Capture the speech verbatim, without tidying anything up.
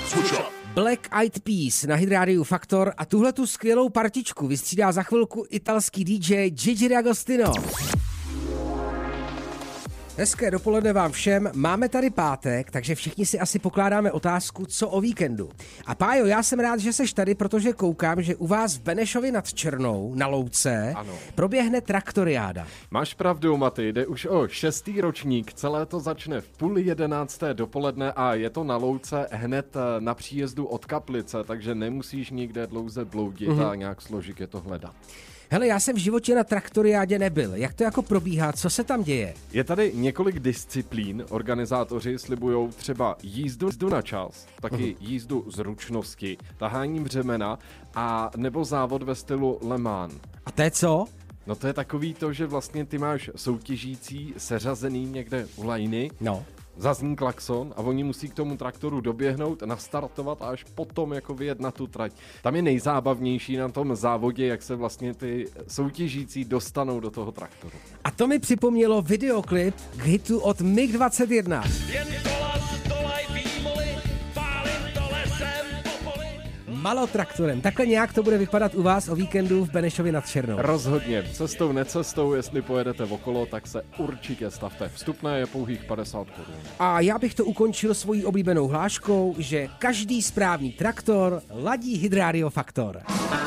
Black Eyed Peas na Hydrádiu Faktor a tuhletu skvělou partičku vystřídá za chvilku italský dý džej Gigi D'Agostino. Hezké dopoledne vám všem, máme tady pátek, takže všichni si asi pokládáme otázku, co o víkendu. A Pájo, já jsem rád, že seš tady, protože koukám, že u vás v Benešově nad Černou, na Louce, ano, proběhne traktoriáda. Máš pravdu, Maty, jde už o šestý ročník, celé to začne v půl jedenácté dopoledne a je to na Louce hned na příjezdu od Kaplice, takže nemusíš nikde dlouze bloudit mm-hmm. a nějak složitě to hledat. Hele, já jsem v životě na traktoriádě nebyl. Jak to jako probíhá? Co se tam děje? Je tady několik disciplín. Organizátoři slibujou třeba jízdu na čas, taky uh-huh. jízdu zručnosti, tahání břemena a nebo závod ve stylu Le Mans. A to je co? No to je takový to, že vlastně ty máš soutěžící seřazený někde u lajny. No. Zazní klakson a oni musí k tomu traktoru doběhnout, nastartovat a až potom jako vyjet na tu trať. Tam je nejzábavnější na tom závodě, jak se vlastně ty soutěžící dostanou do toho traktoru. A to mi připomnělo videoklip k hitu od M I G dvacet jedna. Malotraktorem. Takhle nějak to bude vypadat u vás o víkendu v Benešově nad Černou. Rozhodně. Cestou, necestou, jestli pojedete okolo, tak se určitě stavte. Vstupné je pouhých padesát korun. A já bych to ukončil svojí oblíbenou hláškou, že každý správný traktor ladí Hydrádio Faktor.